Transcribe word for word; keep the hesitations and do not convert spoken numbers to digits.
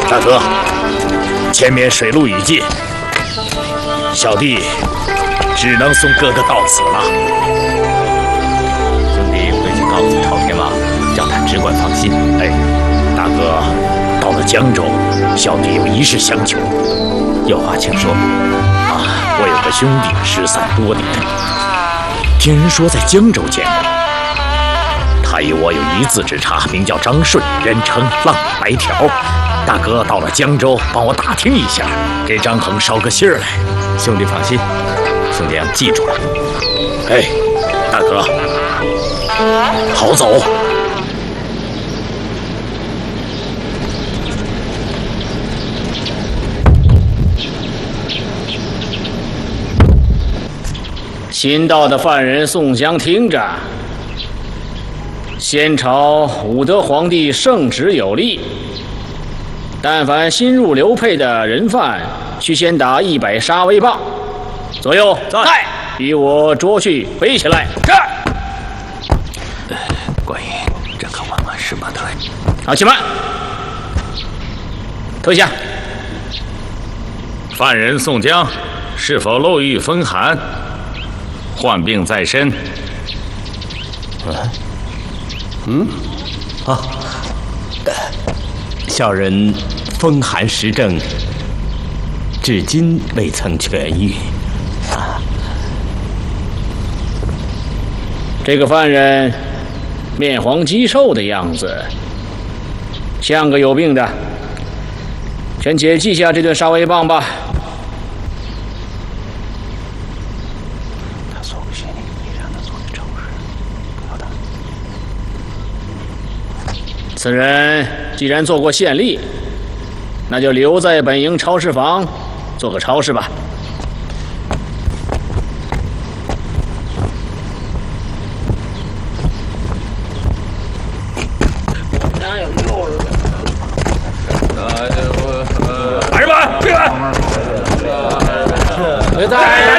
大哥，前面水路已尽，小弟只能送哥哥到此了。 兄弟回去告诉朝天王，让他只管放心。 哎，大哥，到了江州，小弟有一事相求。 有话请说。 啊，我有个兄弟失散多年，听人说在江州见过。他与我有一字之差，名叫张顺，人称浪白条。大哥到了江州，帮我打听一下，给张衡捎个信儿来。 兄弟放心，兄弟要记住了。 哎，大哥，好走。 新到的犯人宋江听着，先朝武德皇帝圣旨有例，但凡新入流配的人犯，需先打一百杀威棒。左右在，与我捉去背起来。是。 关羽，这可万万使不得。 好，且慢，退下。 犯人宋江是否漏狱风寒？患病在身。 嗯，啊，小人风寒实症，至今未曾痊愈。啊， 这个犯人面黄肌瘦的样子，像个有病的。先且记下这顿杀威棒吧。此人既然做过县吏，那就留在本营超市房做个超市吧。哪有肉了？呃，我呃，二十八，这个。大爷，